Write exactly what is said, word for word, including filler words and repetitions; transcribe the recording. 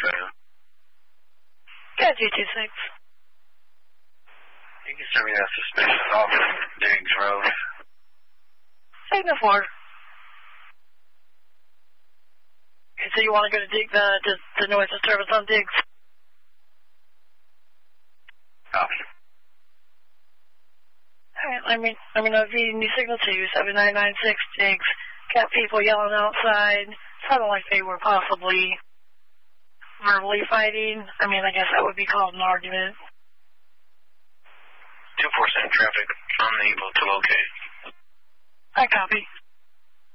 Road. Yeah, G two six. You can send me that suspicious officer from Diggs Road. Signal four. Okay, so you want to go to Dig, the, the, the noise disturbance on Diggs? Copy. Alright, let me, let me know if you need new signal two, seven nine nine six Diggs. Got people yelling outside. Sounded like they were possibly verbally fighting. I mean, I guess that would be called an argument. two four seven traffic, unable to locate. I copy.